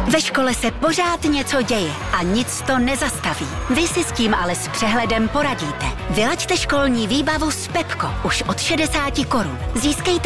Ve škole se pořád něco děje a nic to nezastaví. Vy si s tím ale s přehledem poradíte. Vylaďte školní výbavu s Pepko už od 60 korun. Získejte